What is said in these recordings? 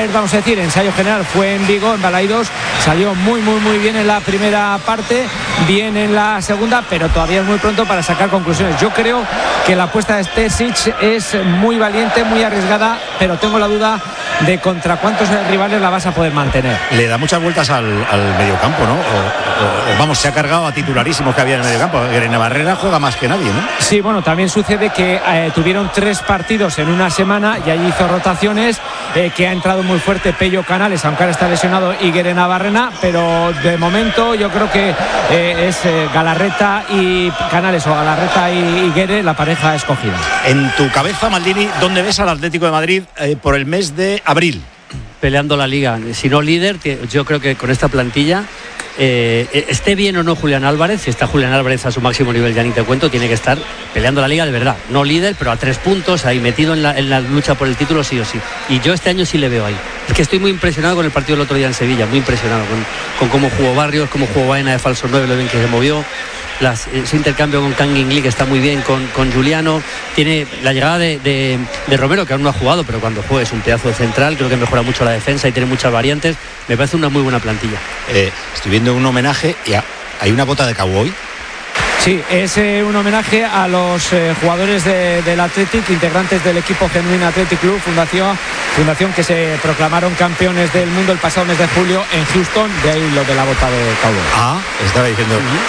primer, vamos a decir, ensayo general fue en Vigo, en Balaidos. Salió muy bien en la primera parte, bien en la segunda, pero todavía es muy pronto para sacar conclusiones. Yo creo que la apuesta de Terzic es muy valiente, muy arriesgada, pero tengo la duda de contra cuántos rivales la vas a poder mantener. Le da muchas vueltas al mediocampo, ¿no? O vamos, se ha cargado a titularísimos que había en el mediocampo. Navarrera juega más que nadie, ¿no? Sí, bueno, también sucede que tuvieron 3 partidos en una semana y allí hizo rotaciones, que ha entrado muy fuerte Pello Canales, aunque ahora está lesionado, y Navarrena, pero de momento yo creo que es Galarreta y Canales, o Galarreta y Guere, la pareja escogida. En tu cabeza, Maldini, ¿dónde ves al Atlético de Madrid por el mes de abril? Peleando la Liga, si no líder, yo creo que con esta plantilla, esté bien o no Julián Álvarez, si está Julián Álvarez a su máximo nivel, ya ni te cuento, tiene que estar peleando la Liga de verdad, no líder, pero a 3 puntos, ahí metido en la lucha por el título sí o sí, y yo este año sí le veo ahí. Es que estoy muy impresionado con el partido del otro día en Sevilla, muy impresionado con cómo jugó Barrios, cómo jugó Baena de falso 9, lo bien que se movió. Ese intercambio con Kangin Lee, que está muy bien, con Juliano. Tiene la llegada de Romero, que aún no ha jugado, pero cuando juegue es un pedazo de central. Creo que mejora mucho la defensa y tiene muchas variantes. Me parece una muy buena plantilla. Estoy viendo un homenaje y hay una bota de cowboy. Sí, es un homenaje a los jugadores del Athletic, integrantes del equipo Genuine Athletic Club, fundación que se proclamaron campeones del mundo el pasado mes de julio en Houston, de ahí lo de la bota de cowboy. Estaba diciendo,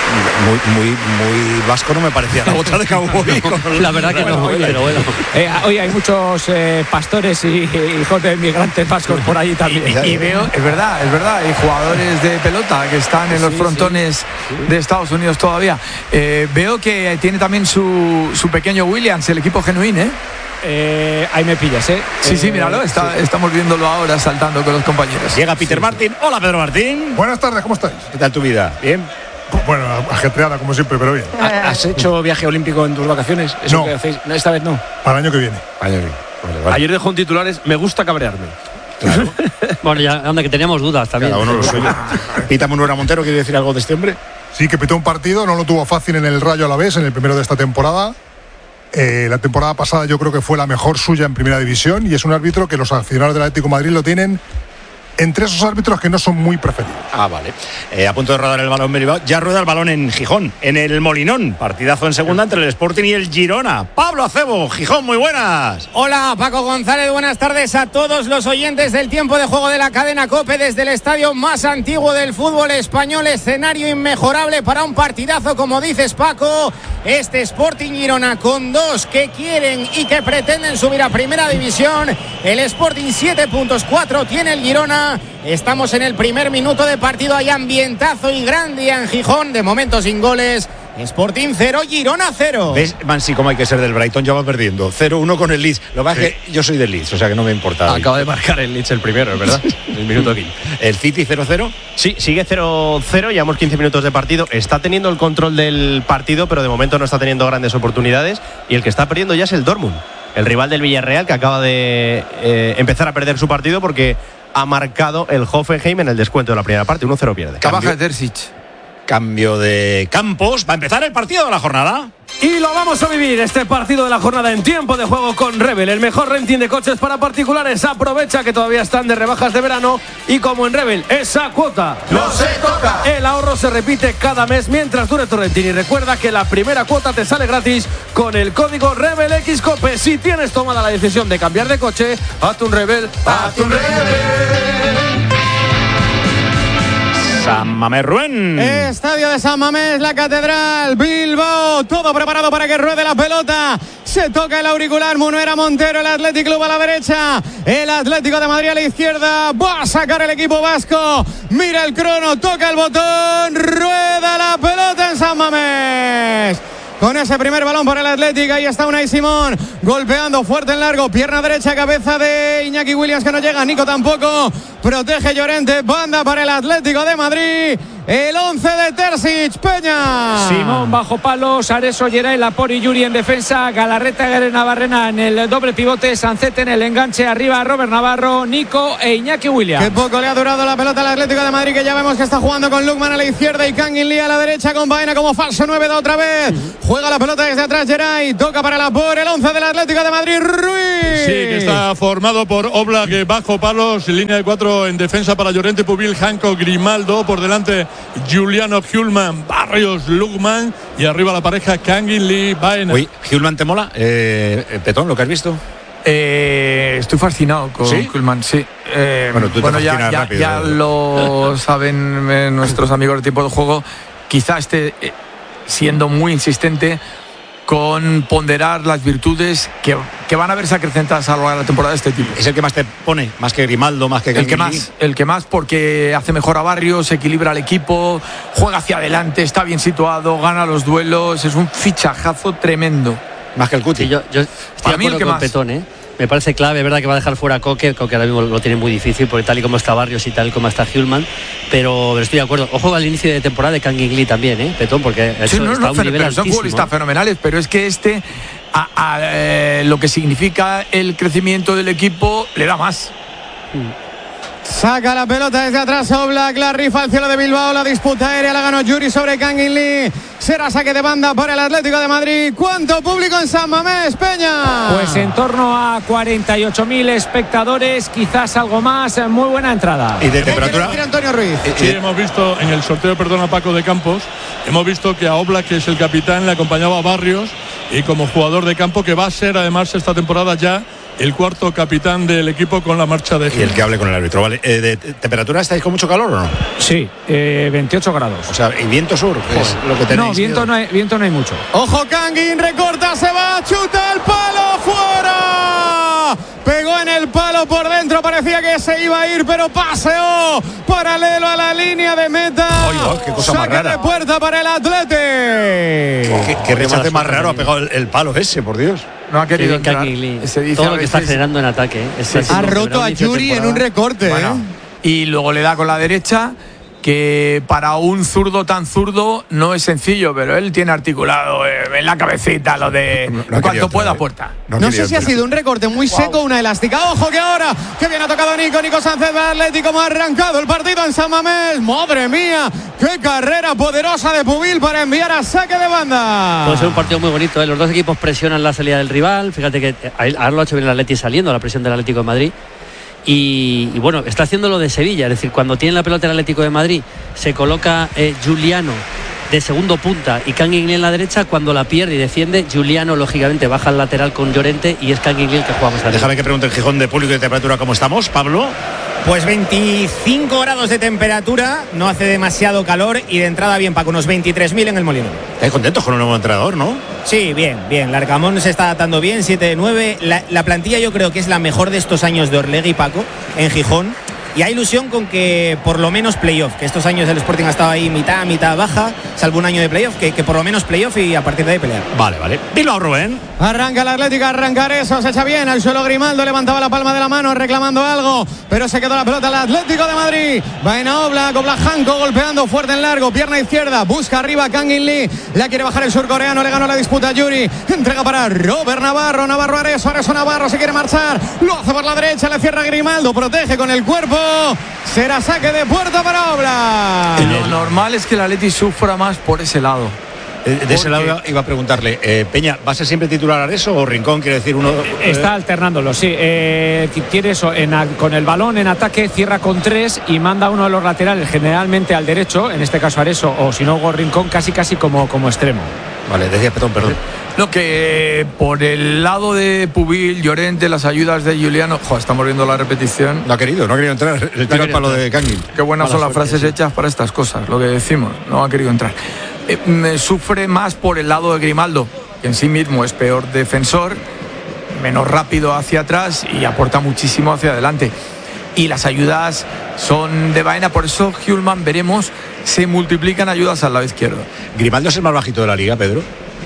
muy vasco no me parecía la bota de cowboy. La verdad que no, pero bueno. Hoy hay muchos pastores y hijos de inmigrantes vascos por ahí también. Y veo, es verdad, hay jugadores de pelota que están en los frontones de Estados Unidos todavía. Veo que tiene también su pequeño Williams, el equipo Genuine, ahí me pillas, Sí, míralo, estamos viéndolo ahora saltando con los compañeros. Llega Peter Martin. Hola, Pedro Martín. Buenas tardes, ¿cómo estáis? ¿Qué tal tu vida? ¿Bien? Bueno, ajetreada como siempre, pero bien. ¿Has hecho viaje olímpico en tus vacaciones? ¿Eso No. que hacéis? No, esta vez no. Para el año que viene. Vale. Ayer dejó un titulares, me gusta cabrearme. Claro. Bueno, ya anda, que teníamos dudas también. Cada uno lo suyo. Pita Munera Montero, ¿quiere decir algo de este hombre? Sí, que petó un partido, no lo tuvo fácil en el Rayo Alavés, en el primero de esta temporada. La temporada pasada yo creo que fue la mejor suya en Primera División, y es un árbitro que los aficionados del Atlético de Madrid lo tienen entre esos árbitros que no son muy preferidos. Vale. A punto de rodar el balón Bilbao. Ya rueda el balón en Gijón, en el Molinón. Partidazo en segunda entre el Sporting y el Girona. Pablo Acebo, Gijón, muy buenas. Hola, Paco González, buenas tardes a todos los oyentes del tiempo de juego de la cadena COPE desde el estadio más antiguo del fútbol español. Escenario inmejorable para un partidazo, como dices, Paco. Este Sporting Girona con 2 que quieren y que pretenden subir a Primera División. El Sporting 7 puntos, 4 tiene el Girona. Estamos en el primer minuto de partido. Hay ambientazo y grande en Gijón, de momento sin goles. Sporting 0, Girona 0. ¿Ves, Mansi, cómo hay que ser del Brighton? Ya va perdiendo 0-1 con el Leeds. Lo que pasa es que yo soy del Leeds, o sea que no me importa. Acaba de marcar el Leeds el primero, es verdad. El minuto 15. ¿El City 0-0? Sí, sigue 0-0, llevamos 15 minutos de partido. Está teniendo el control del partido, pero de momento no está teniendo grandes oportunidades. Y el que está perdiendo ya es el Dortmund, el rival del Villarreal, que acaba de empezar a perder su partido porque ha marcado el Hoffenheim en el descuento de la primera parte. 1-0 pierde. Baja de Terzic. Cambio de campos. Va a empezar el partido de la jornada. Y lo vamos a vivir, este partido de la jornada en tiempo de juego con Rebel, el mejor renting de coches para particulares. Aprovecha que todavía están de rebajas de verano y como en Rebel, esa cuota ¡no se toca! El ahorro se repite cada mes mientras dure tu renting. Y recuerda que la primera cuota te sale gratis con el código RebelXCOPE. Si tienes tomada la decisión de cambiar de coche, hazte un Rebel. ¡Hazte un Rebel! San Mamés Ruén. Estadio de San Mamés, la Catedral, Bilbao, todo preparado para que ruede la pelota. Se toca el auricular, Munera Montero, el Athletic Club a la derecha, el Atlético de Madrid a la izquierda. Va a sacar el equipo vasco. Mira el crono, toca el botón, rueda la pelota en San Mamés. Con ese primer balón para el Atlético, ahí está Unai Simón, golpeando fuerte en largo, pierna derecha, cabeza de Iñaki Williams que no llega, Nico tampoco, protege Llorente, banda para el Atlético de Madrid, el 11 de Terzic, Peña. Simón bajo palos, Areso, Geray, Lapori, Yuri en defensa, Galarreta, Navarrena en el doble pivote, Sancet en el enganche, arriba Robert Navarro, Nico e Iñaki Williams. Qué poco le ha durado la pelota al Atlético de Madrid, que ya vemos que está jugando con Lukman a la izquierda y Kangin Lee a la derecha, con Baena como falso 9 de otra vez. Juega la pelota desde atrás Geray, toca para Lapori, el 11 del Atlético de Madrid, Ruiz. Sí, que está formado por Oblak bajo palos, línea de 4 en defensa para Llorente, Pubil, Hancock, Grimaldo, por delante Juliano, Hjulman, Barrios, Lukman y arriba la pareja Kangin Lee, Baena. Uy, ¿Hjulman te mola? Petón, ¿lo que has visto? Estoy fascinado con Hjulman, sí. Bueno, ya lo saben nuestros amigos de Tiempo de Juego. Quizá esté siendo muy insistente con ponderar las virtudes que van a verse acrecentadas a lo largo de la temporada de este tipo. ¿Es el que más te pone? ¿Más que Grimaldo? ¿Más que el que más porque hace mejor a Barrios, equilibra al equipo, juega hacia adelante, está bien situado, gana los duelos, es un fichajazo tremendo. Más que el Cuti. Sí, yo estoy de acuerdo con Petón, Me parece clave, es verdad que va a dejar fuera a Coque ahora mismo lo tiene muy difícil, porque tal y como está Barrios y tal como está Hjulman, pero estoy de acuerdo. Ojo al inicio de temporada de Kangin Lee también, Petón, porque está a un nivel altísimo. Son futbolistas fenomenales, pero es que lo que significa el crecimiento del equipo le da más. Saca la pelota desde atrás Oblak, la rifa al cielo de Bilbao, la disputa aérea la ganó Yuri sobre Kangin Lee. Será saque de banda para el Atlético de Madrid. ¿Cuánto público en San Mamés, Peña? Pues en torno a 48.000 espectadores, quizás algo más. Muy buena entrada. ¿Y de temperatura? Antonio Ruiz. Sí, hemos visto en el sorteo, perdona Paco, de Campos, hemos visto que a Oblak, que es el capitán, le acompañaba a Barrios, y como jugador de campo, que va a ser además esta temporada ya el cuarto capitán del equipo con la marcha de Gil. Y el que hable con el árbitro, ¿vale? ¿De temperatura estáis con mucho calor o no? Sí, 28 grados. O sea, ¿y viento sur? Es lo que tenéis. No, viento no hay mucho. Ojo, Kangin, recorta, se va, chuta el palo, fuera. Pegó en el palo por dentro, parecía que se iba a ir, pero paseó paralelo a la línea de meta. Oiga, qué cosa más rara. De puerta para el Atleti. ¿Qué rechace más raro ha pegado el palo ese, por Dios? No ha querido entrar. Todo lo que está generando en ataque. Ha roto a Yuri en un recorte. Bueno, y luego le da con la derecha, que para un zurdo tan zurdo no es sencillo, pero él tiene articulado en la cabecita lo de en cuanto pueda puerta. No sé si ha sido un recorte muy seco o una elástica. Ojo que ahora, que bien ha tocado Nico Sánchez de Atlético, como ha arrancado el partido en San Mamés. Madre mía, qué carrera poderosa de Pubil para enviar a saque de banda. Puede ser un partido muy bonito, Los dos equipos presionan la salida del rival. Fíjate que ahora lo ha hecho bien el Atleti saliendo a la presión del Atlético de Madrid. Y bueno, está haciendo lo de Sevilla, es decir, cuando tiene la pelota el Atlético de Madrid se coloca Juliano de segundo punta y Kangin Lee en la derecha. Cuando la pierde y defiende, Juliano lógicamente baja al lateral con Llorente y es Kangin Lee el que juega más arriba. Déjame que pregunte el Gijón de público y de temperatura cómo estamos, Pablo. Pues 25 grados de temperatura, no hace demasiado calor y de entrada bien, Paco, unos 23.000 en el Molinón. ¿Estáis contentos con un nuevo entrenador, no? Sí, bien. Larcamón se está adaptando bien, 7-9. La plantilla yo creo que es la mejor de estos años de Orlegui, Paco, en Gijón. Y hay ilusión con que por lo menos playoff, que estos años el Sporting ha estado ahí mitad baja, salvo un año de playoff, que por lo menos playoff y a partir de ahí pelear. Vale. Bilbao, Rubén. Arranca el Atlético, arrancar eso, se echa bien, al suelo Grimaldo, levantaba la palma de la mano reclamando algo, pero se quedó la pelota al Atlético de Madrid. Baena Oblak, Hanco golpeando fuerte en largo, pierna izquierda, busca arriba Kangin Lee, la quiere bajar el surcoreano, le ganó la disputa Yuri, entrega para Robert Navarro Areso Navarro se quiere marchar, lo hace por la derecha, le cierra Grimaldo, protege con el cuerpo. Será saque de puerta para Oblak. Lo normal es que el Atleti sufra más por ese lado. De ese lado iba a preguntarle, Peña, ¿va a ser siempre titular Areso o Rincón? Quiere decir uno. Está alternándolo, sí. Quiere eso, con el balón en ataque, cierra con 3 y manda uno de los laterales, generalmente al derecho, en este caso Areso, o si no, Rincón, casi como extremo. Vale, decía perdón. Lo que por el lado de Pubil, Llorente, las ayudas de Juliano. Estamos viendo la repetición. No ha querido entrar. El tiro al palo de Kangin. Qué buenas son las frases hechas para estas cosas, lo que decimos. No ha querido entrar. Me sufre más por el lado de Grimaldo, que en sí mismo es peor defensor, menos rápido hacia atrás y aporta muchísimo hacia adelante. Y las ayudas son de Baena, por eso Hjulman, veremos, se multiplican ayudas al lado izquierdo. ¿Grimaldo es el más bajito de la liga, Pedro?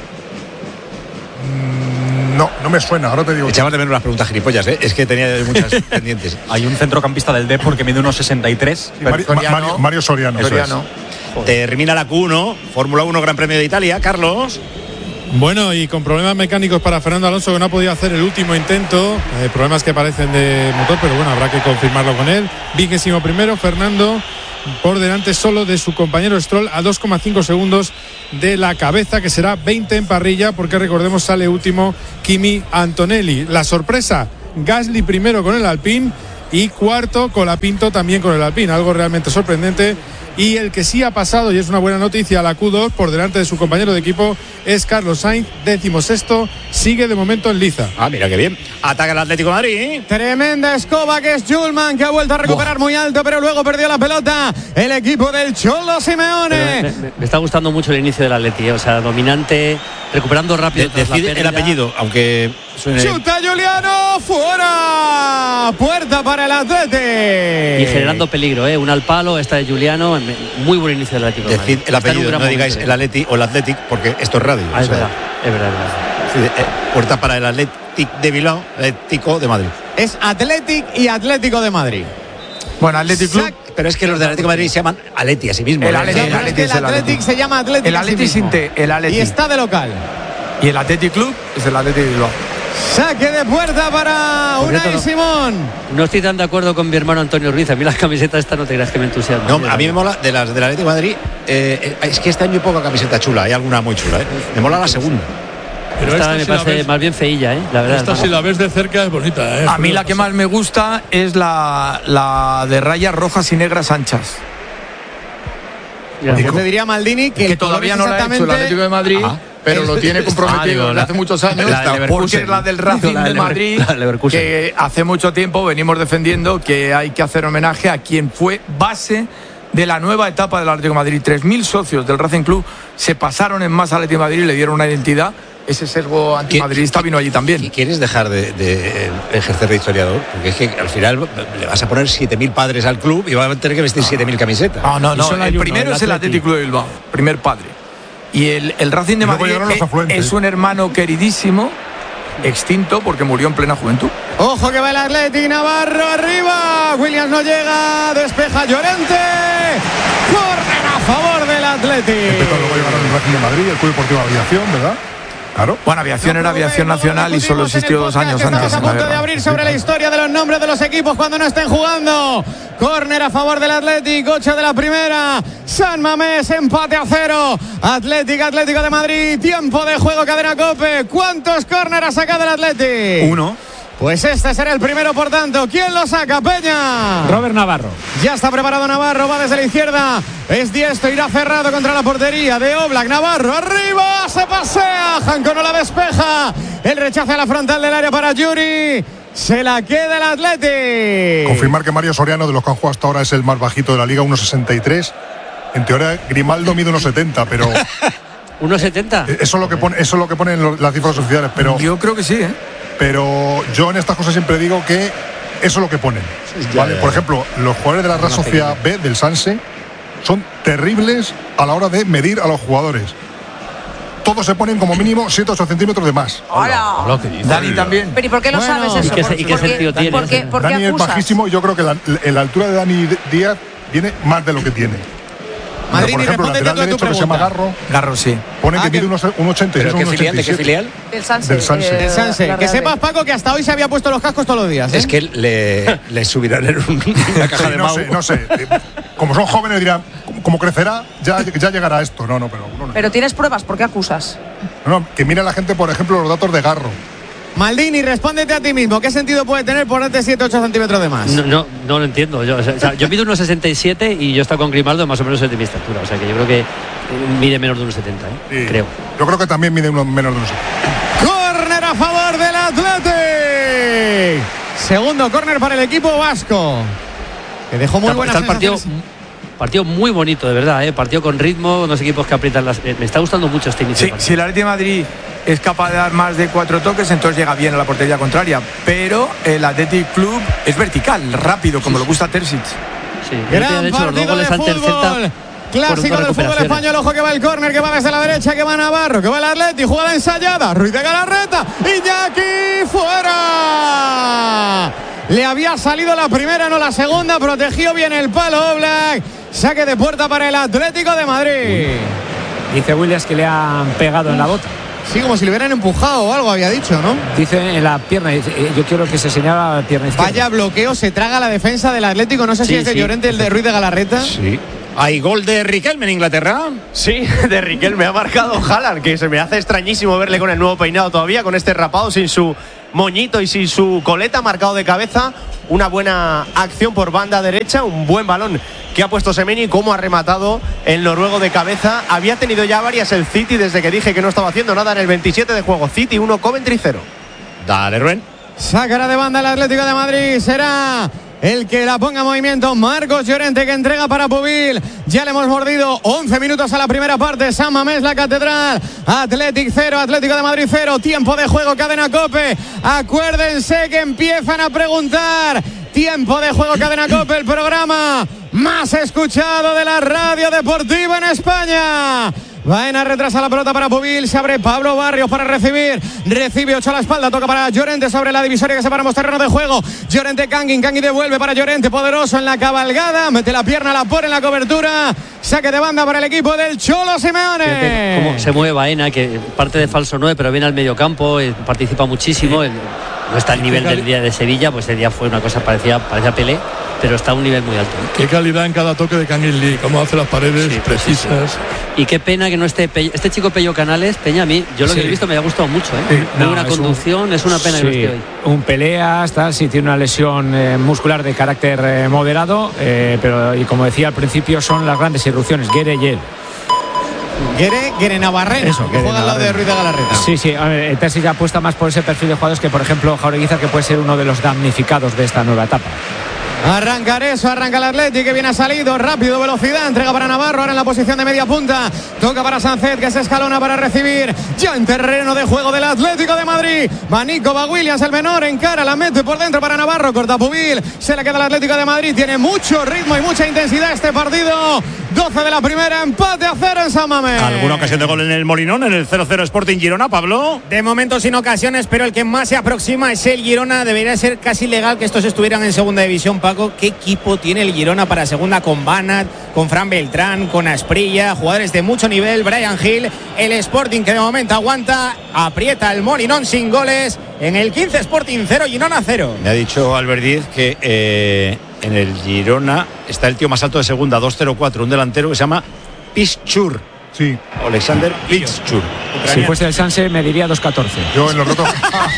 No me suena, ahora te digo. Echabas de menos las preguntas gilipollas, es que tenía muchas pendientes. Hay un centrocampista del Dep porque mide unos 63. Sí, Mario Soriano. Termina la Q1, Fórmula 1 Gran Premio de Italia. Carlos. Bueno, y con problemas mecánicos para Fernando Alonso, que no ha podido hacer el último intento, problemas que parecen de motor, pero bueno, habrá que confirmarlo con él. 21º, Fernando, por delante solo de su compañero Stroll, a 2,5 segundos de la cabeza, que será 20 en parrilla, porque recordemos sale último Kimi Antonelli. La sorpresa, Gasly primero con el Alpine y cuarto Colapinto también con el Alpine, algo realmente sorprendente. Y el que sí ha pasado, y es una buena noticia, a la Q2 por delante de su compañero de equipo es Carlos Sainz, 16º, sigue de momento en liza. Mira qué bien. Ataca el Atlético de Madrid. Tremenda escoba que es Schulman, que ha vuelto a recuperar muy alto, pero luego perdió la pelota el equipo del Cholo Simeone. Me está gustando mucho el inicio del Atleti, o sea, dominante, recuperando rápido. Decide el apellido, aunque suene... ¡Chuta Juliano! ¡Fuera! Puerta para el Atleti. Y generando peligro, un al palo, esta de Juliano, muy buen inicio del Atlético. Decid el apellido, no digáis el Atleti o el Athletic, porque esto es radio. Es verdad. Puerta para el Athletic de Bilbao, Atlético de Madrid. Es Athletic y Atlético de Madrid. Bueno, Athletic Club. Pero es que los del Atlético de Madrid se llaman Atleti a sí mismos. El Athletic se llama Athletic. El Athletic sin T, el Athletic. Y está de local. Y el Athletic Club es el Athletic de Bilbao. Saque de puerta para Unai Simón. No estoy tan de acuerdo con mi hermano Antonio Ruiz. A mí las camisetas estas no te creas que me entusiasman. No, a mí me mola de las del Atlético de Madrid. Es que este año hay poca camiseta chula. Hay alguna muy chula. Me mola la segunda. Pero esta me parece más bien feilla, la verdad. Esta, si la ves de cerca, es bonita. A mí la que más me gusta es la de rayas rojas y negras anchas. Yo te diría, Maldini, que todavía no la ha hecho el Atlético de Madrid. Pero lo tiene comprometido desde hace muchos años, porque es la del Racing de Madrid, que hace mucho tiempo venimos defendiendo que hay que hacer homenaje a quien fue base de la nueva etapa del Atlético de Madrid. 3.000 socios del Racing Club se pasaron en más Atlético de Madrid y le dieron una identidad. Ese sesgo antimadridista vino allí también. ¿Quieres dejar de ejercer de historiador? Porque es que al final le vas a poner 7.000 padres al club y van a tener que vestir 7.000 camisetas. No. El primero es el Atlético Club de Bilbao, primer padre. Y el Racing de Madrid es un hermano queridísimo, extinto porque murió en plena juventud. Ojo que va el Athletic, Navarro arriba. Williams no llega, despeja Llorente. Córner a favor del Athletic. Luego llegaron el Racing de Madrid, el Club Deportivo Aviación, ¿verdad? Claro. Bueno, Aviación era Aviación Nacional y solo existió 2 años antes. Estamos a punto de abrir sobre la historia de los nombres de los equipos cuando no estén jugando. Córner a favor del Athletic, 8 de la primera. San Mamés, empate a 0. Atlético de Madrid, tiempo de juego, Cadena COPE. ¿Cuántos córner ha sacado el Athletic? 1. Pues este será el primero, por tanto. ¿Quién lo saca, Peña? Robert Navarro. Ya está preparado Navarro, va desde la izquierda. Es diestro, irá cerrado contra la portería de Oblak. Navarro arriba, se pasea. Janko no la despeja. El rechace a la frontal del área para Yuri. Se la queda el Athletic. Confirmar que Mario Soriano, de los que han jugado hasta ahora, es el más bajito de la liga, 1,63. En teoría, Grimaldo mide 1,70, pero... 1,70. Eso es lo que ponen las cifras oficiales, pero... Yo creo que sí, Pero yo en estas cosas siempre digo que eso es lo que ponen. ¿Vale? Por ejemplo, los jugadores de la Real Sociedad B, del Sanse, son terribles a la hora de medir a los jugadores. Todos se ponen como mínimo 7-8 centímetros de más. Hola. Dani también. Pero ¿y por qué lo sabes eso? ¿Y qué sentido tiene? ¿Por qué Dani es bajísimo y yo creo que la altura de Dani Díaz viene más de lo que tiene. Madrid, por ejemplo, el lateral derecho que se llama Garro, sí. Pone que mide 1,86. ¿Pero qué filial? ¿De qué filial? Del Sanse. Del Sanse. El Sanse. Que sepas, Paco, que hasta hoy se había puesto los cascos todos los días. Es que le subirán en una caja de Mau. No sé. Como son jóvenes dirán, como crecerá, ya llegará a esto. No. Pero tienes pruebas, ¿por qué acusas? No, que mire la gente, por ejemplo, los datos de Garro. Maldini, respóndete a ti mismo. ¿Qué sentido puede tener ponerte 7-8 centímetros de más? No lo entiendo. Yo mido 1,67 y yo he estado con Grimaldo más o menos de mi estatura. O sea que yo creo que mide menos de 1,70, Sí. creo. Yo creo que también mide menos de 1,70. Córner a favor del Athletic. Segundo córner para el equipo vasco, que dejó muy buenas sensaciones. Partido muy bonito, de verdad, partido con ritmo, unos equipos que aprietan las... me está gustando mucho este inicio. Sí, si el Atlético de Madrid es capaz de dar más de 4 toques, entonces llega bien a la portería contraria. Pero el Athletic Club es vertical, rápido, como le gusta a Terzic. Sí, gran de hecho, los 2 goles ante el Celta. Clásico del fútbol español, ojo que va el córner, que va desde la derecha, que va Navarro, que va el Atleti, jugada ensayada, Ruiz de Galarreta, Iñaki, fuera. Le había salido la primera, no la segunda, protegió bien el palo Oblak Saque de puerta para el Atlético de Madrid. Dice Williams que le han pegado en la bota. Sí, como si le hubieran empujado o algo, había dicho, ¿no? Dice en la pierna. Yo quiero que se señala la pierna izquierda. Vaya bloqueo, se traga la defensa del Atlético. No sé si es de Llorente, el de Ruiz de Galarreta. Sí. ¿Hay gol de Riquelme en Inglaterra? Sí, de Riquelme ha marcado Haaland, que se me hace extrañísimo verle con el nuevo peinado todavía, con este rapado, sin su moñito y sin su coleta, marcado de cabeza. Una buena acción por banda derecha, un buen balón que ha puesto Semeni, como ha rematado el noruego de cabeza. Había tenido ya varias el City desde que dije que no estaba haciendo nada en el 27 de juego. City 1, Coventry 0. Dale, Rubén. Sacará de banda el Atlético de Madrid. Será el que la ponga en movimiento Marcos Llorente, que entrega para Pubil. Ya le hemos mordido 11 minutos a la primera parte. San Mamés, la Catedral. Athletic 0, Atlético de Madrid 0. Tiempo de juego, Cadena COPE. Acuérdense que empiezan a preguntar. Tiempo de juego, Cadena COPE, el programa más escuchado de la radio deportiva en España. Baena retrasa la pelota para Pubil. Se abre Pablo Barrios para recibir. Recibe 8 a la espalda. Toca para Llorente sobre la divisoria que separamos terreno de juego. Llorente, Kangin devuelve para Llorente. Poderoso en la cabalgada. Mete la pierna, la pone en la cobertura. Saque de banda para el equipo del Cholo Simeone. Como se mueve Baena, que parte de falso 9, pero viene al mediocampo, participa muchísimo. No está al nivel del día de Sevilla, pues el día fue una cosa parecía Pelé, pero está a un nivel muy alto. Qué calidad en cada toque de Kangin Lee, cómo hace las paredes precisas. Y qué pena que no esté este chico Pello Canales. Pero a mí, yo lo que he visto me ha gustado mucho, ¿eh? Sí, muy buena conducción, es una pena que no esté hoy. Un pelea, sí tiene una lesión muscular de carácter moderado, pero y como decía al principio, son las grandes irrupciones, Guere y él. Guere Navarrena, que juega al lado de Ruiz de Galarreta. Sí, el Terzi ya apuesta más por ese perfil de jugadores que, por ejemplo, Jaureguizar, que puede ser uno de los damnificados de esta nueva etapa. Arranca el Athletic, que viene ha salido rápido, velocidad, entrega para Navarro, ahora en la posición de media punta, toca para Sánchez, que se escalona para recibir, ya en terreno de juego del Atlético de Madrid. Va Nico, va Williams, el menor, encara, la mete por dentro para Navarro, corta Pubil, se le queda el Atlético de Madrid, tiene mucho ritmo y mucha intensidad este partido. 12 de la primera, empate a 0 en San Mamés. ¿Alguna ocasión de gol en el Molinón, en el 0-0 Sporting Girona, Pablo? De momento sin ocasiones, pero el que más se aproxima es el Girona. Debería ser casi legal que estos estuvieran en segunda división, Paco. ¿Qué equipo tiene el Girona para segunda? Con Banat, con Fran Beltrán, con Asprilla, jugadores de mucho nivel, Brian Hill. El Sporting, que de momento aguanta, aprieta el Molinón sin goles. En el 15 Sporting 0, Girona 0. Me ha dicho Albert Díez que en el Girona está el tío más alto de segunda, 2.04, un delantero que se llama Piszczur. Sí. Alexander Piszczur. Si fuese el Sanse me diría 2.14. Yo en los rotos.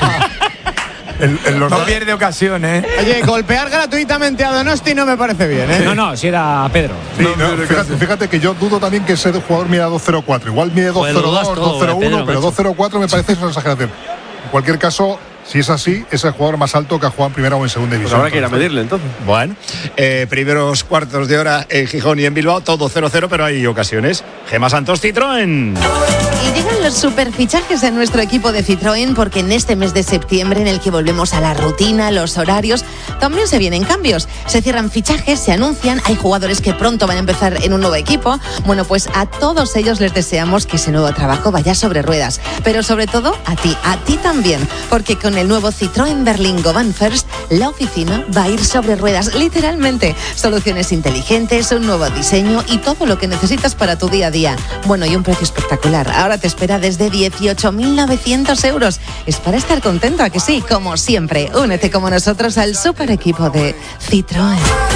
No pierde ocasión, ¿eh? Oye, golpear gratuitamente a Donosti no me parece bien, ¿eh? No, si era Pedro. Sí, fíjate que yo dudo también que ese jugador mida 2.04. Igual mide 2.02, 2.01, pero 2.04 me parece una exageración. En cualquier caso, si es así, es el jugador más alto que ha jugado en primera o en segunda división. Pues habrá que ir a medirle entonces. Bueno, primeros cuartos de hora en Gijón y en Bilbao, todo 0-0, pero hay ocasiones. Gemma Santos, Citroën. Y llegan los superfichajes de nuestro equipo de Citroën, porque en este mes de septiembre, en el que volvemos a la rutina, los horarios, también se vienen cambios. Se cierran fichajes, se anuncian, hay jugadores que pronto van a empezar en un nuevo equipo. Bueno, pues a todos ellos les deseamos que ese nuevo trabajo vaya sobre ruedas. Pero sobre todo a ti también, porque con el nuevo Citroën Berlingo Van First, la oficina va a ir sobre ruedas, literalmente. Soluciones inteligentes, un nuevo diseño y todo lo que necesitas para tu día a día. Bueno, y un precio espectacular. Ahora te espera desde 18.900 euros. Es para estar contento, ¿a que sí? Como siempre, únete como nosotros al super equipo de Citroën.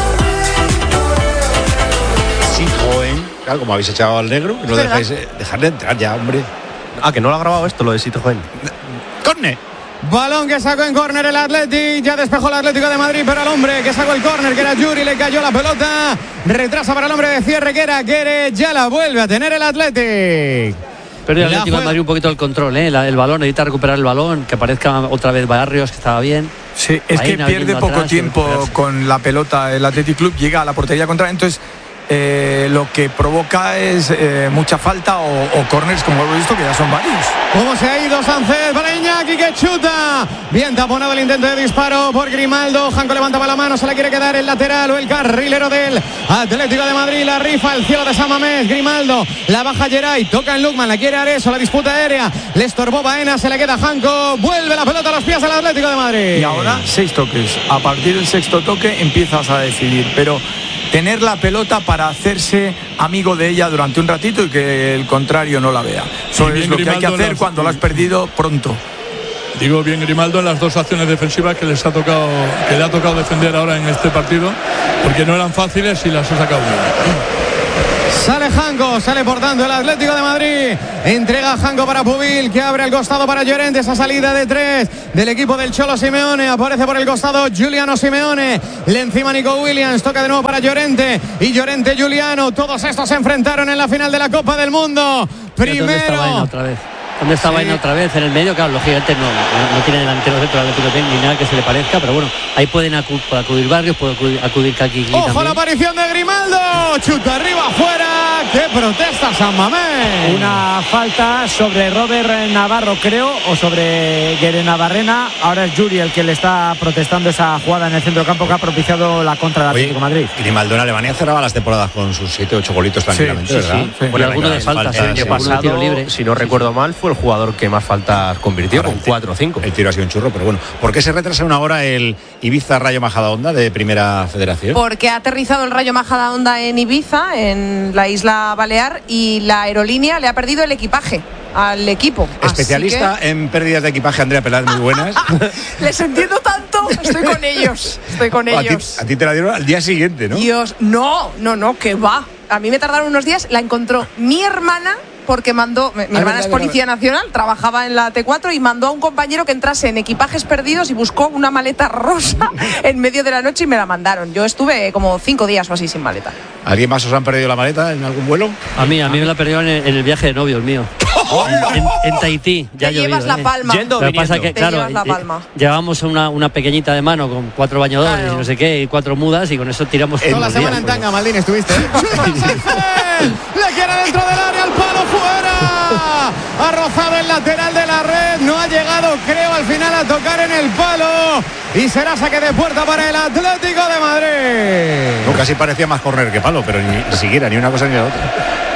Citroën. Claro, como habéis echado al negro, no dejáis dejarle entrar ya, hombre. Ah, que no lo ha grabado esto, lo de Citroën. ¡Corne! Balón que sacó en córner el Athletic, ya despejó el Atlético de Madrid, pero al hombre que sacó el córner, que era Yuri, le cayó la pelota, retrasa para el hombre de cierre, que era Guere, ya la vuelve a tener el Athletic. Pero el Atlético de Madrid un poquito el control, el balón, necesita recuperar el balón, que aparezca otra vez Barrios, que estaba bien. Sí, es que pierde poco tiempo con la pelota el Athletic Club, llega a la portería contraria, entonces lo que provoca es mucha falta o córners, como hemos visto, que ya son varios. ¿Cómo se ha ido Sánchez para Iñaki, que chuta? Bien taponado el intento de disparo por Grimaldo. Janco levanta para la mano, se la quiere quedar el lateral o el carrilero del Atlético de Madrid. La rifa el cielo de San Mamés. Grimaldo, la baja Geray, toca en Lukman, la quiere Areso, la disputa aérea, le estorbó Baena, se le queda Janco, vuelve la pelota a los pies del Atlético de Madrid. Y ahora 6 toques. A partir del sexto toque empiezas a decidir, pero tener la pelota para hacerse amigo de ella durante un ratito y que el contrario no la vea. Eso es lo que hay que hacer cuando la has perdido pronto. Digo bien Grimaldo en las dos acciones defensivas que le ha tocado defender ahora en este partido, porque no eran fáciles y las ha sacado bien. Sale Janko, sale por tanto el Atlético de Madrid. Entrega Janko para Pubil, que abre el costado para Llorente. Esa salida de 3 del equipo del Cholo Simeone. Aparece por el costado Giuliano Simeone. Le encima Nico Williams. Toca de nuevo para Llorente. Y Llorente, Giuliano. Todos estos se enfrentaron en la final de la Copa del Mundo. Primero. ¿Dónde está Baena otra vez? En el medio, claro, lógicamente no tiene delantero dentro del Atlético ni nada que se le parezca, pero bueno, ahí pueden acudir Barrios, puede acudir Kaki. ¡Ojo también. La aparición de Grimaldo! Chuta arriba, afuera. ¡Qué protesta San Mamés! Una falta sobre Robert Navarro, creo, o sobre Guerenabarrena. Ahora es Yuri el que le está protestando esa jugada en el centro campo que ha propiciado la contra del Atlético de Madrid. Grimaldo en Alemania cerraba las temporadas con sus 7-8 golitos tranquilamente, ¿verdad? Sí. Bueno, alguno de faltas. El año pasado, tiro libre. Si no recuerdo mal, fue el jugador que más faltas convirtió, con 4 o 5. El tiro ha sido un churro, pero bueno. ¿Por qué se retrasa una hora el Ibiza Rayo Majadahonda de Primera Federación? Porque ha aterrizado el Rayo Majadahonda en Ibiza, en la isla Balear, y la aerolínea le ha perdido el equipaje al equipo. Especialista en pérdidas de equipaje, Andrea Peláez, muy buenas. Les entiendo tanto, estoy con ellos. A ti te la dieron al día siguiente, ¿no? Dios, no, que va. A mí me tardaron unos días, la encontró mi hermana, porque mandó, mi hermana es policía nacional, trabajaba en la T4 y mandó a un compañero que entrase en equipajes perdidos y buscó una maleta rosa en medio de la noche y me la mandaron. Yo estuve como 5 días o así sin maleta. ¿Alguien más os han perdido la maleta en algún vuelo? A mí me la perdieron en el viaje de novios mío. En Tahití. Ya te llevas la palma. Lo que pasa es que, claro, llevábamos una pequeñita de mano con 4 bañadores y no sé qué, y 4 mudas, y con eso tiramos toda la semana en tanga, Maldini, estuviste. Le quiere dentro del área, al palo, fuera. Ha rozado el lateral de la red, no ha llegado, creo, al final a tocar en el palo. Y será saque de puerta para el Atlético de Madrid. No, casi parecía más córner que palo, pero ni siquiera, ni una cosa ni la otra.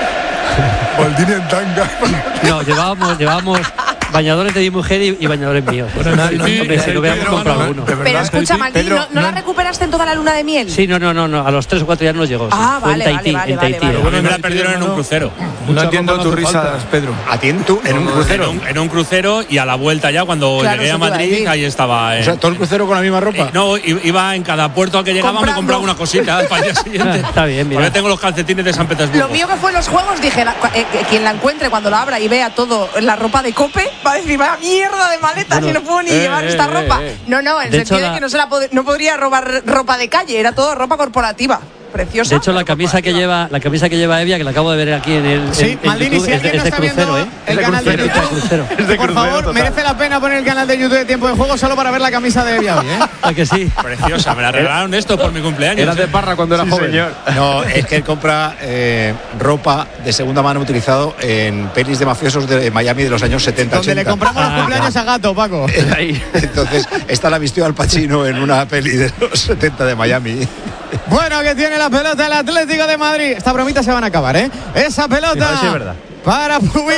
Maldini en tanga. No, llevábamos bañadores de mi mujer y bañadores míos. Si lo hubiéramos comprado uno. Pero escucha, Maldini, ¿no la recuperaste en toda la luna de miel? Sí, no, a los 3 o 4 días nos llegó. Vale. Bueno, me la perdieron en un crucero. No entiendo tus risas, Pedro. ¿A ti en un crucero? En un crucero, y a la vuelta ya, cuando llegué a Madrid, ahí estaba. O sea, ¿todo el crucero con la misma ropa? No, iba en cada puerto al que llegaba, me compraba una cosita para el día siguiente. Está bien, mira. Porque tengo los calcetines de San Petersburgo. Lo mío que fue en los juegos, dije, quien la encuentre cuando la abra y vea todo la ropa de Cope, va a decir, vaya mierda de maletas, y no puedo ni llevar esta ropa. No, en sentido de que no podría robar ropa de calle, era todo ropa corporativa. Preciosa. De hecho, la camisa que lleva Evia, que la acabo de ver aquí en el Maldini, YouTube, si alguien no está crucero, viendo el canal de YouTube, por favor, merece la pena poner el canal de YouTube de Tiempo de Juego solo para ver la camisa de Evia hoy, ¿A que sí? Preciosa, me la regalaron esto por mi cumpleaños. Era de Parra cuando era joven. Señor. No, es que él compra ropa de segunda mano utilizado en pelis de mafiosos de Miami de los años 70. Donde 80. le compramos los cumpleaños a Gato, Paco. Entonces, esta la vistió Al Pacino en una peli de los 70 de Miami. Bueno, que tiene la pelota el Atlético de Madrid. Esta bromita se van a acabar, ¿eh? Esa pelota. Sí, es verdad. Para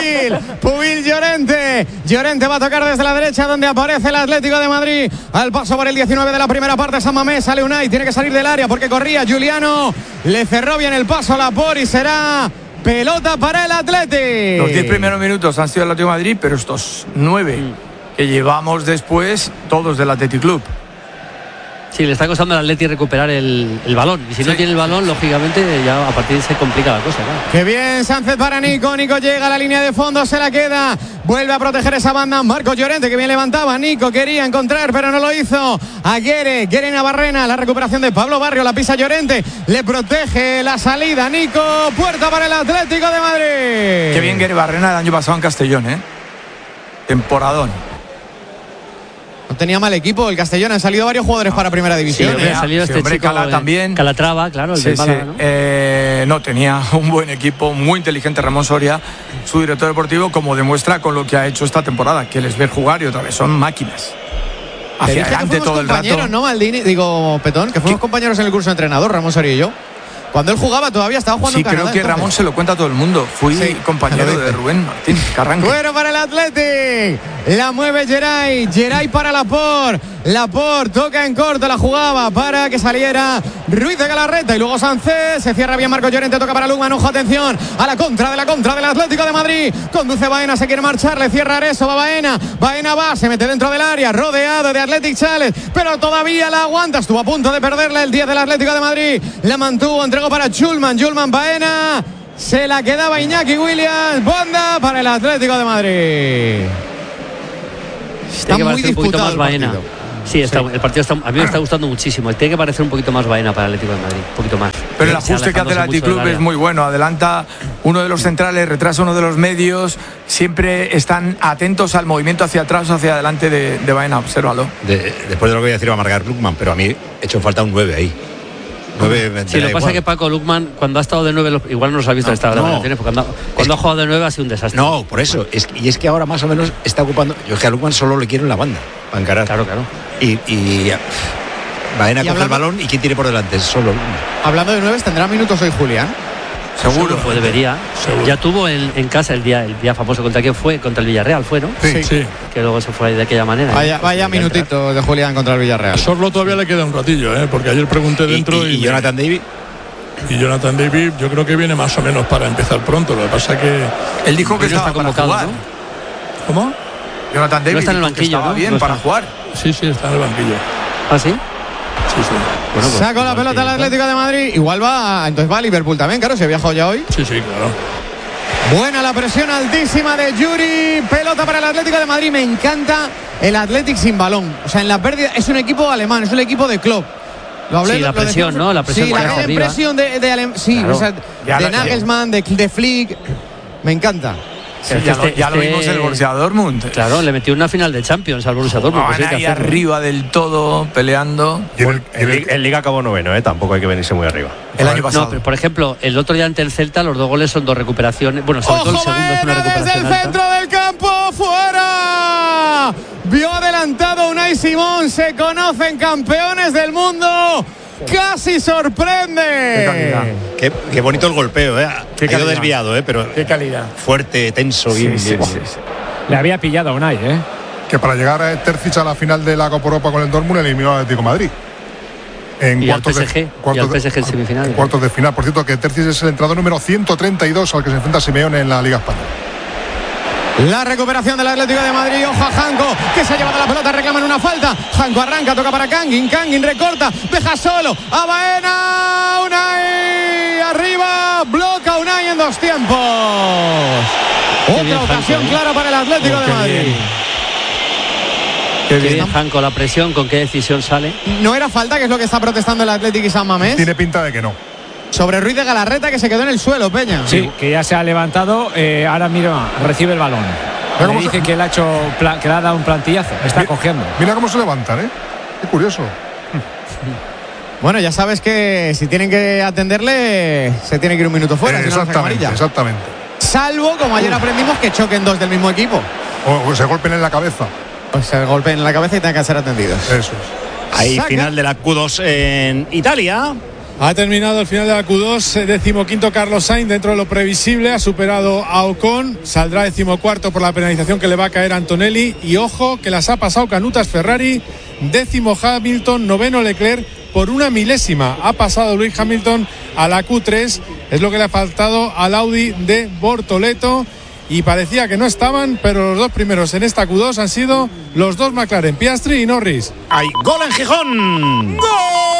Pubil Llorente. Llorente va a tocar desde la derecha, donde aparece el Atlético de Madrid. Al paso por el 19 de la primera parte, San Mamés, sale Unai, tiene que salir del área porque corría Giuliano. Le cerró bien el paso a Laport y será pelota para el Atlético. Los 10 primeros minutos han sido el Atlético de Madrid, pero estos 9 que llevamos después, todos del Athletic Club. Sí, le está costando al Atleti recuperar el balón. Y si no tiene el balón, lógicamente, ya a partir de ahí se complica la cosa, claro. Qué bien, Sánchez para Nico. Nico llega a la línea de fondo, se la queda. Vuelve a proteger esa banda. Marcos Llorente, que bien levantaba. Nico quería encontrar, pero no lo hizo. A Guerenabarrena, la recuperación de Pablo Barrio. La pisa Llorente. Le protege la salida. Nico, puerta para el Atlético de Madrid. Qué bien Guerenabarrena el año pasado en Castellón, ¿eh? Temporadón. No tenía mal equipo el Castellón, han salido varios jugadores para Primera División. Sí, ha salido este chico también. Calatrava, claro, el sí, de Málaga, ¿no? No, tenía un buen equipo, muy inteligente Ramón Soria, su director deportivo, como demuestra con lo que ha hecho esta temporada, que les ver jugar y otra vez son máquinas. Hacia adelante todo el rato. ¿No, Maldini? Digo, Petón, que fuimos compañeros en el curso de entrenador, Ramón Soria y yo. Cuando él jugaba todavía estaba jugando en Canadá. Creo que entonces. Ramón se lo cuenta a todo el mundo. Fui compañero de Rubén Martín Carranque. Bueno para el Athletic. La mueve Geray. Geray para Laporte. Laporte toca en corto, la jugaba para que saliera Ruiz de Galarreta y luego Sánchez. Se cierra bien Marcos Llorente, toca para Lugman. Ojo, atención a la contra del Atlético de Madrid. Conduce Baena, se quiere marchar, le cierra Areso, va Baena. Baena va, se mete dentro del área, rodeado de Athletic Challenge, pero todavía la aguanta. Estuvo a punto de perderla el 10 del Atlético de Madrid. La mantuvo, entregó para Schulman. Baena. Se la quedaba Iñaki Williams. Banda para el Atlético de Madrid. Está muy disputado el partido. Sí, el partido está, a mí me está gustando muchísimo. Tiene que parecer un poquito más Baena para el Atlético de Madrid, un poquito más. Pero el ajuste que hace el Athletic Club es muy bueno. Adelanta uno de los centrales, retrasa uno de los medios. Siempre están atentos al movimiento hacia atrás o hacia adelante de Baena. Obsérvalo. Después de lo que voy a decir va a marcar Lukman, pero a mí he hecho falta un 9 ahí. 9, sí, lo que pasa es que Paco Lukman, cuando ha estado de 9, igual no los ha visto en estas grabaciones, porque cuando ha jugado de 9 ha sido un desastre. No, por eso. Es que ahora más o menos está ocupando. Yo es que a Lukman solo le quiero en la banda para encarar. Claro. Y Baena coge el balón y ¿quién tiene por delante? Solo Lukman. Hablando de 9, ¿tendrá minutos hoy Julián? Seguro. Pues debería. Seguro. Ya tuvo en casa el día famoso. ¿Contra quién fue? Contra el Villarreal fue, ¿no? Sí. Que luego se fue de aquella manera. Vaya minutito de Julián contra el Villarreal. Sorlo todavía le queda un ratillo, porque ayer pregunté dentro y Jonathan David. Y Jonathan David yo creo que viene más o menos para empezar pronto. Lo que pasa que él dijo que estaba convocado, para jugar, ¿no? ¿Cómo? Jonathan David no está en el banquillo, estaba bien para jugar. Sí, está en el banquillo. ¿Ah, sí? Sí. Bueno, pues, sacó la pelota al Atlético de Madrid. Igual entonces va a Liverpool también, claro, se ha viajado ya hoy. Sí, claro. Buena la presión altísima de Yuri. Pelota para el Atlético de Madrid. Me encanta el Athletic sin balón. O sea, en la pérdida es un equipo alemán, es un equipo de Klopp. La presión, ¿no? La presión. Sí, la impresión de claro. o sea, de Nagelsmann, de Flick. Me encanta. Sí, ya lo vimos en el Borussia Dortmund. Claro, le metió una final de Champions al Borussia Dortmund. Pues ahí arriba del todo, peleando. En Liga acabó 9, tampoco hay que venirse muy arriba. El año pasado. No, pero por ejemplo, el otro día ante el Celta, los 2 goles son 2 recuperaciones. Bueno, sobre todo el segundo es una recuperación. Desde el centro del campo, fuera. Vio adelantado Unai Simón. Se conocen campeones del mundo. Casi sorprende. Qué bonito el golpeo, Ha ido desviado, pero qué calidad. Fuerte, tenso, bien. Le había pillado a Unai, Que para llegar a Terzic a la final de la Copa Europa con el Dortmund eliminó al Atlético de Madrid. Y al PSG en semifinal. En cuartos de final. Por cierto, que Terzic es el entrenador número 132 al que se enfrenta Simeone en la Liga Española. La recuperación del Atlético de Madrid. Ojo a Janko, que se ha llevado la pelota, reclaman una falta. Janko arranca, toca para Kangin recorta, deja solo a Baena. Unai arriba, bloca Unai en 2 tiempos. Otra ocasión clara para el Atlético de Madrid. Qué bien Janko, la presión, con qué decisión sale. No era falta, que es lo que está protestando el Atlético y San Mamés. Tiene pinta de que no. Sobre Ruiz de Galarreta, que se quedó en el suelo, Peña. Sí, que ya se ha levantado. Ahora mira, recibe el balón. Le dicen que le ha dado un plantillazo. Está cogiendo. Mira cómo se levantan, Qué curioso. Bueno, ya sabes que si tienen que atenderle, se tiene que ir un minuto fuera. Exactamente. Salvo, como ayer aprendimos, que choquen 2 del mismo equipo. O se golpeen en la cabeza. O se golpeen en la cabeza y tengan que ser atendidos. Eso es. Ahí final de la Q2 en Italia. Ha terminado el final de la Q2, 15º Carlos Sainz, dentro de lo previsible, ha superado a Ocon, saldrá 14º por la penalización que le va a caer a Antonelli, y ojo que las ha pasado Canutas Ferrari, 10º Hamilton, 9º Leclerc, por 1 milésima ha pasado Lewis Hamilton a la Q3, es lo que le ha faltado al Audi de Bortoleto, y parecía que no estaban, pero los 2 primeros en esta Q2 han sido los 2 McLaren, Piastri y Norris. ¡Hay gol en Gijón! ¡Gol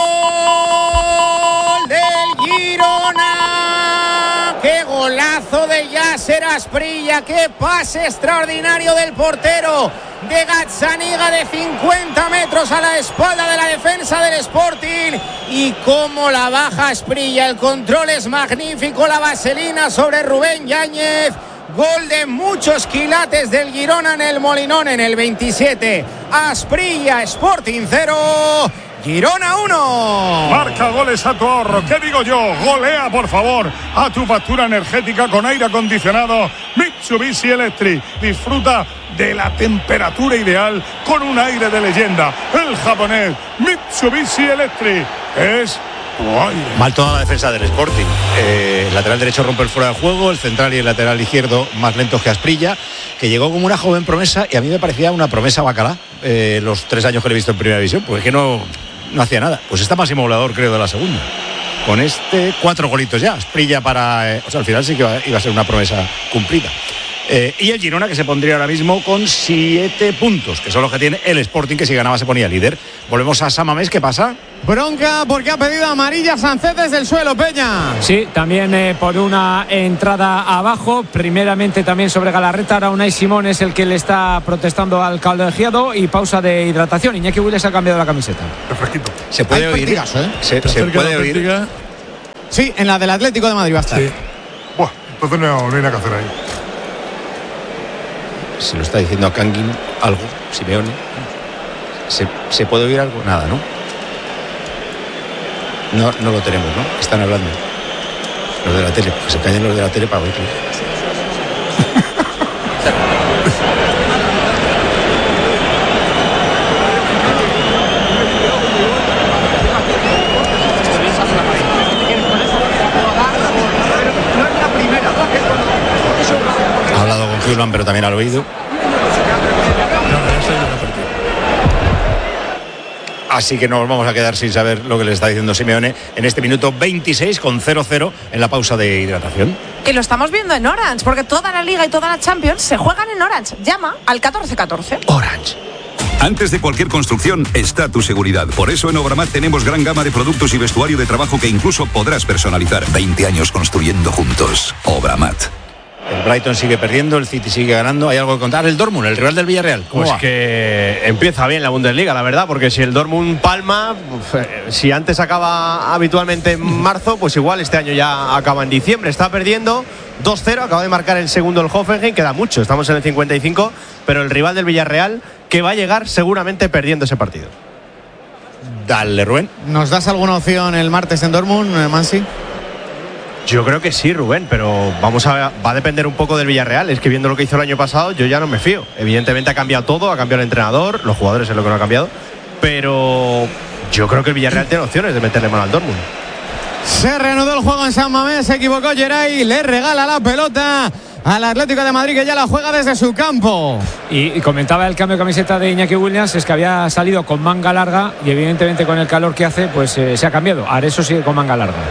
del Girona! ¡Qué golazo de Yasser Asprilla! ¡Qué pase extraordinario del portero de Gazzaniga de 50 metros a la espalda de la defensa del Sporting! Y cómo la baja Asprilla, el control es magnífico, la vaselina sobre Rubén Yáñez. Gol de muchos quilates del Girona en el Molinón en el 27. Asprilla, Sporting 0, Girona 1. Marca goles a tu ahorro. ¿Qué digo yo? Golea, por favor, a tu factura energética con aire acondicionado Mitsubishi Electric. Disfruta de la temperatura ideal con un aire de leyenda. El japonés Mitsubishi Electric es Mal toda la defensa del Sporting. El lateral derecho rompe el fuera de juego, el central y el lateral izquierdo más lentos que Asprilla, que llegó como una joven promesa y a mí me parecía una promesa bacalá los 3 años que le he visto en Primera División, porque es que no hacía nada. Pues está máximo goleador, creo, de la segunda. Con 4 golitos ya. Asprilla al final sí que iba a ser una promesa cumplida. Y el Girona, que se pondría ahora mismo con 7 puntos, que son los que tiene el Sporting, que si ganaba se ponía líder. Volvemos a San Mamés. ¿Qué pasa? Bronca porque ha pedido amarilla Sánchez desde el suelo, Peña. Sí, también por una entrada abajo, primeramente también sobre Galarreta. Ahora Unai Simón es el que le está protestando al colegiado y pausa de hidratación. Iñaki Willis ha cambiado la camiseta. Refresquito. Se puede oír. Se puede oír. Sí, en la del Atlético de Madrid va a estar. Sí. Buah, entonces no hay nada que hacer ahí. Se lo está diciendo a Kangin algo, Simeone. ¿Se puede oír algo? Nada, ¿no? No lo tenemos, ¿no? Están hablando los de la tele, porque se callan los de la tele para oírlo. Ha hablado con Gilman, pero también al oído. Así que nos vamos a quedar sin saber lo que le está diciendo Simeone en este minuto 26 con 0-0 en la pausa de hidratación. Y lo estamos viendo en Orange, porque toda la Liga y toda la Champions se juegan en Orange. Llama al 1414. Orange. Antes de cualquier construcción está tu seguridad. Por eso en Obramat tenemos gran gama de productos y vestuario de trabajo que incluso podrás personalizar. 20 años construyendo juntos. Obramat. El Brighton sigue perdiendo, el City sigue ganando. ¿Hay algo que contar? El Dortmund, el rival del Villarreal. Pues va? Que empieza bien la Bundesliga, la verdad, porque si el Dortmund palma, si antes acaba habitualmente en marzo, pues igual este año ya acaba en diciembre. Está perdiendo 2-0, acaba de marcar el segundo el Hoffenheim, queda mucho, estamos en el 55, pero el rival del Villarreal que va a llegar seguramente perdiendo ese partido. Dale, Rubén. ¿Nos das alguna opción el martes en Dortmund, Mansi? Yo creo que sí, Rubén, pero va a depender un poco del Villarreal. Es que viendo lo que hizo el año pasado, yo ya no me fío. Evidentemente ha cambiado todo, ha cambiado el entrenador, los jugadores es lo que no ha cambiado, pero yo creo que el Villarreal tiene opciones de meterle mano al Dortmund. Se reanudó el juego en San Mamés, se equivocó Geray, le regala la pelota al Atlético de Madrid, que ya la juega desde su campo. Y comentaba el cambio de camiseta de Iñaki Williams, es que había salido con manga larga y evidentemente con el calor que hace, pues se ha cambiado. Areso sigue con manga larga.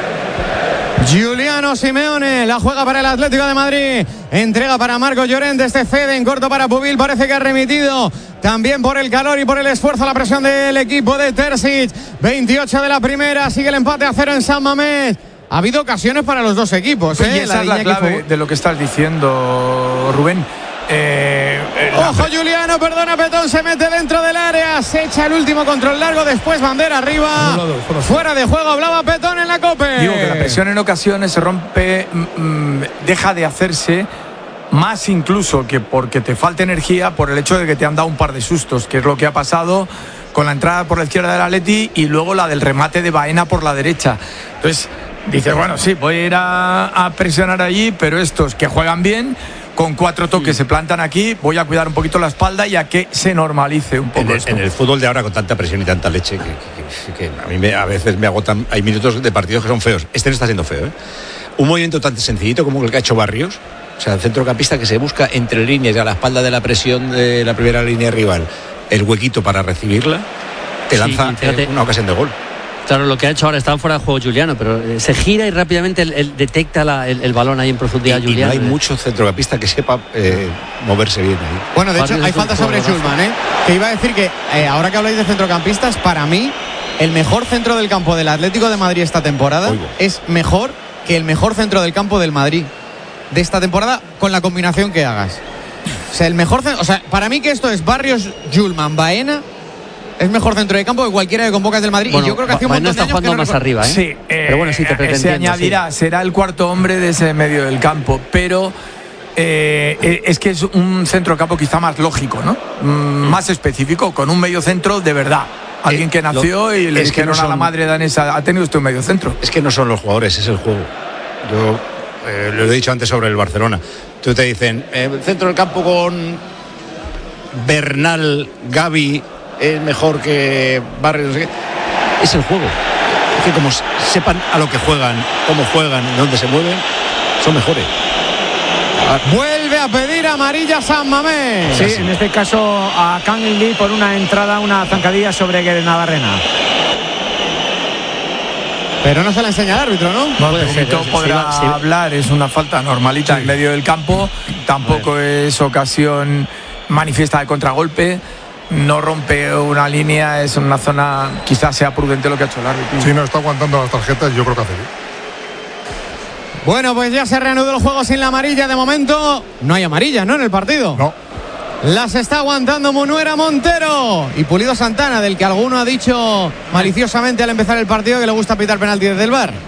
Giuliano Simeone la juega para el Atlético de Madrid, entrega para Marco Llorente, cede en corto para Pubil, parece que ha remitido también por el calor y por el esfuerzo, la presión del equipo de Terzic. 28 de la primera, sigue el empate a 0 en San Mamés. Ha habido ocasiones para los dos equipos. Y esa es la clave de lo que estás diciendo, Rubén. Ojo, Giuliano, perdona, Petón, se mete dentro del área, se echa el último control largo, después bandera arriba, fuera de juego, hablaba Petón en la COPE. Digo que la presión en ocasiones se rompe, deja de hacerse más incluso que porque te falta energía, por el hecho de que te han dado un par de sustos, que es lo que ha pasado con la entrada por la izquierda del Atleti y luego la del remate de Baena por la derecha. Entonces dices, bueno, sí, voy a ir a presionar allí, pero estos que juegan bien, con 4 toques se plantan aquí, voy a cuidar un poquito la espalda y a que se normalice un poco en el fútbol de ahora, con tanta presión y tanta leche, que a mí a veces me agotan. Hay minutos de partidos que son feos. Este no está siendo feo, ¿eh? Un movimiento tan sencillito como el que ha hecho Barrios, o sea, el centrocampista que se busca entre líneas y a la espalda de la presión de la primera línea rival, el huequito para recibirla, te lanza una ocasión de gol. Claro, lo que ha hecho ahora está fuera de juego Giuliano, pero se gira y rápidamente él detecta el balón ahí en profundidad. Y no hay mucho centrocampista que sepa moverse bien ahí. Bueno, de hecho hay falta sobre Schulman, que iba a decir que ahora que habláis de centrocampistas, para mí el mejor centro del campo del Atlético de Madrid esta temporada es mejor que el mejor centro del campo del Madrid de esta temporada, con la combinación que hagas. O sea, el mejor para mí que esto es Barrios, Schulman, Baena. Es mejor centro de campo que cualquiera que convocas del Madrid. Bueno, y yo creo que hace un montón de años jugando más arriba, ¿eh? Sí, pero bueno, sí te pretende. Se añadirá, será el cuarto hombre de ese medio del campo, pero es que es un centrocampo quizá más lógico, ¿no? Más específico, con un medio centro de verdad. Alguien que nació y le dijeron a la madre danesa, ¿ha tenido usted un medio centro? Es que no son los jugadores, es el juego. Yo lo he dicho antes sobre el Barcelona. Tú te dicen, centro del campo con Bernal, Gavi, es mejor que Barrios. Es el juego. que como sepan a lo que juegan, cómo juegan, dónde se mueven, son mejores. Vuelve a pedir amarilla San Mamés. Sí, en este caso a Kang Lee por una entrada, una zancadilla sobre Navarrena. Pero no se la enseña el árbitro, ¿no? Benito podrá hablar, es una falta normalita en medio del campo, tampoco es ocasión manifiesta de contragolpe, no rompe una línea, es una zona, quizás sea prudente lo que ha hecho el árbitro. Sí, no está aguantando las tarjetas, yo creo que hace bien. Bueno, pues ya se reanudó el juego sin la amarilla. De momento no hay amarilla, ¿no? En el partido. No. Las está aguantando Munuera Montero y Pulido Santana, del que alguno ha dicho maliciosamente al empezar el partido que le gusta pitar penalti desde el VAR.